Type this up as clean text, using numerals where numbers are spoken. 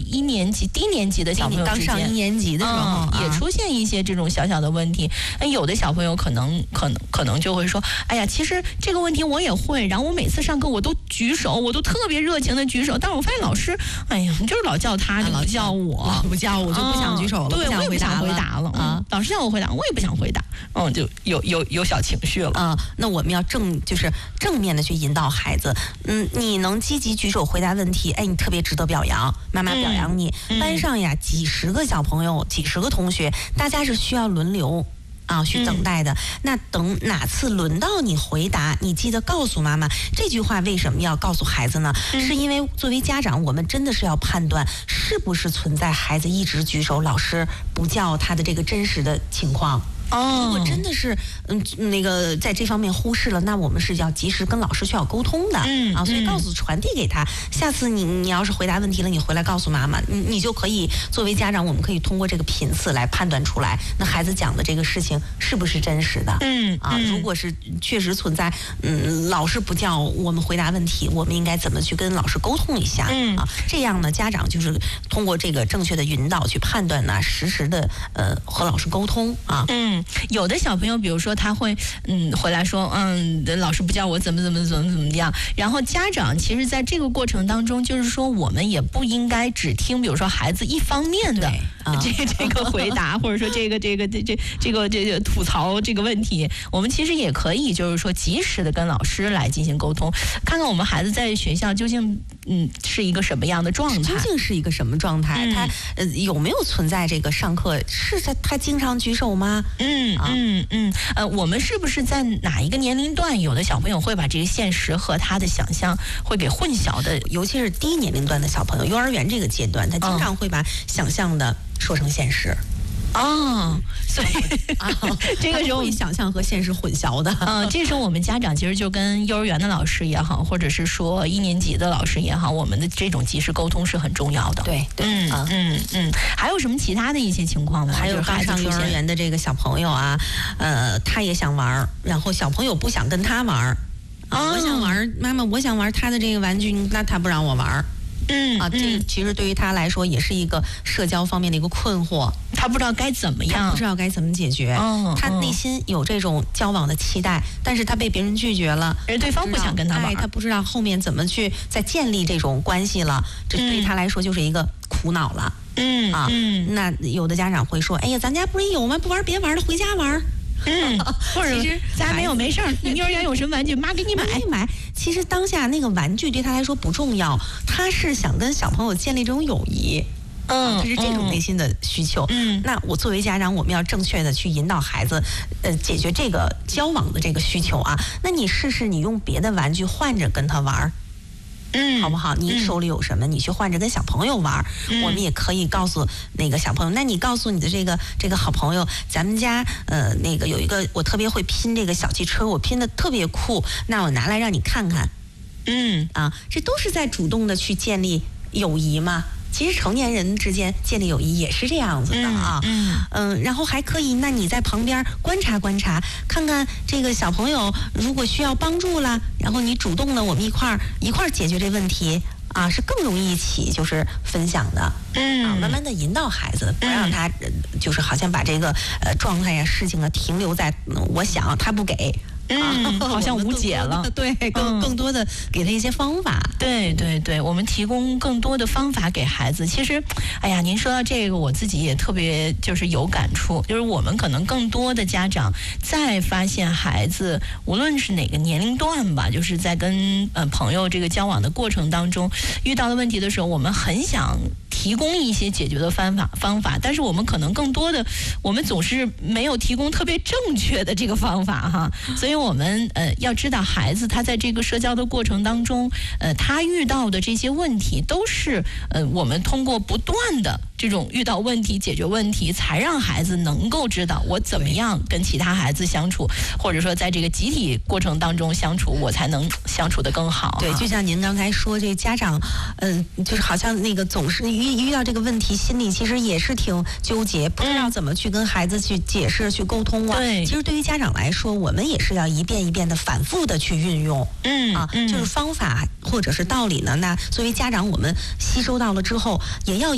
低年级的小朋友之间， 刚上1年级的时候， 也出现一些这种小小的问题。那有的小朋友可能就会说，哎呀，其实这个问题我也会，然后我每次上课我都举手，我都特别热情的举手，但是我发现老师，哎呀，就是老叫他，就不叫我， 不叫我就不想举手了， 对，我也不想回答了啊。老师叫我回答，我也不想回答，就有小情绪了啊。那我们要就是正面的去引导孩子，你能积极举手回答问题，哎，你特别值得表扬，妈妈表扬你。班上呀，几十个小朋友，几十个同学，大家是需要轮流去等待的。那等哪次轮到你回答，你记得告诉妈妈。这句话为什么要告诉孩子呢？是因为作为家长，我们真的是要判断是不是存在孩子一直举手，老师不叫他的这个真实的情况。如果真的是那个在这方面忽视了，那我们是要及时跟老师需要沟通的所以传递给他，下次你要是回答问题了，你回来告诉妈妈，你就可以作为家长，我们可以通过这个频次来判断出来，那孩子讲的这个事情是不是真实的。如果是确实存在老师不叫我们回答问题，我们应该怎么去跟老师沟通一下这样呢，家长就是通过这个正确的引导去判断呢，实时的和老师沟通有的小朋友，比如说他会回来说老师不叫我怎么样，然后家长其实在这个过程当中，就是说我们也不应该只听比如说孩子一方面的这个回答，或者说这个吐槽这个问题，我们其实也可以就是说及时的跟老师来进行沟通，看看我们孩子在学校究竟是一个什么样的状态， 究竟是一个什么状态，他有没有存在这个上课是他经常举手吗？ 我们是不是在哪一个年龄段，有的小朋友会把这个现实和他的想象会给混淆的， 尤其是低年龄段的小朋友，幼儿园这个阶段，他经常会把想象的说成现实。 所以这个时候想象和现实混淆的这时候我们家长其实就跟幼儿园的老师也好，或者是说1年级的老师也好，我们的这种及时沟通是很重要的。 对， 还有什么其他的一些情况吗？ 还有刚上幼儿园的这个小朋友他也想玩，然后小朋友不想跟他玩我想玩，妈妈我想玩他的这个玩具，那他不让我玩。这其实对于他来说也是一个社交方面的一个困惑， 他不知道该怎么样， 他不知道该怎么解决。他内心有这种交往的期待，但是他被别人拒绝了， 而对方不想跟他玩， 他不知道后面怎么去再建立这种关系了，这对于他来说就是一个苦恼了。那有的家长会说，哎呀，咱家不是有吗？不玩别玩了，回家玩。 或者其实咱没有没事儿，你幼儿园有什么玩具，妈给你买。 其实当下那个玩具对他来说不重要，他是想跟小朋友建立这种友谊。他是这种内心的需求。那我作为家长，我们要正确的去引导孩子，解决这个交往的这个需求那你试试，你用别的玩具换着跟他玩。好不好？你手里有什么，你去换着跟小朋友玩。我们也可以告诉那个小朋友，那你告诉你的这个好朋友，咱们家那个有一个我特别会拼这个小汽车，我拼的特别酷，那我拿来让你看看。这都是在主动的去建立友谊嘛。其实成年人之间建立友谊也是这样子的然后还可以，那你在旁边观察观察，看看这个小朋友如果需要帮助了，然后你主动的，我们一块儿解决这问题是更容易一起就是分享的。慢慢的引导孩子，不让他就是好像把这个状态呀、事情停留在我想他不给。 好像无解了。 对，更多的给他一些方法。 对，我们提供更多的方法给孩子。其实，哎呀，您说到这个，我自己也特别就是有感触，就是我们可能更多的家长在发现孩子无论是哪个年龄段吧，就是在跟朋友这个交往的过程当中遇到的问题的时候，我们很想提供一些解决的方法，但是我们可能更多的，我们总是没有提供特别正确的这个方法所以我们要知道孩子他在这个社交的过程当中，他遇到的这些问题都是我们通过不断的这种遇到问题解决问题，才让孩子能够知道我怎么样跟其他孩子相处，或者说在这个集体过程当中相处，我才能相处得更好。 对，就像您刚才说，这家长就是好像那个总是遇到这个问题，心里其实也是挺纠结，不知道怎么去跟孩子去解释、去沟通对， 其实对于家长来说，我们也是要一遍一遍的反复的去运用。就是方法或者是道理呢，那作为家长，我们吸收到了之后，也要